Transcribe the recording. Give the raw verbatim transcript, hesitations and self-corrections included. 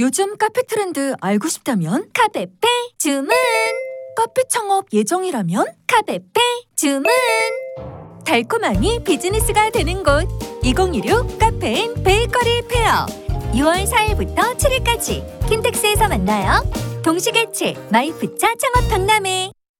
요즘 카페 트렌드 알고 싶다면 카페페 주문. 카페 창업 예정이라면 카페페 주문. 달콤함이 비즈니스가 되는 곳 이천이십육 카페인 베이커리 페어 유월 사일부터 칠일까지 킨텍스에서 만나요. 동시개최 마이프차 창업 박람회.